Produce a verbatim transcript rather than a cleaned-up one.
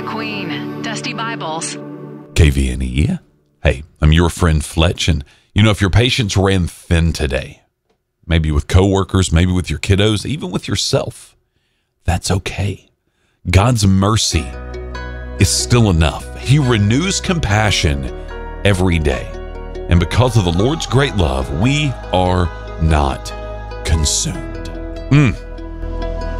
Queen, Dusty Bibles. K V N E. Hey, I'm your friend Fletch, and you know, if your patience ran thin today, maybe with coworkers, maybe with your kiddos, even with yourself, that's okay. God's mercy is still enough. He renews compassion every day. And because of the Lord's great love, we are not consumed. Mm.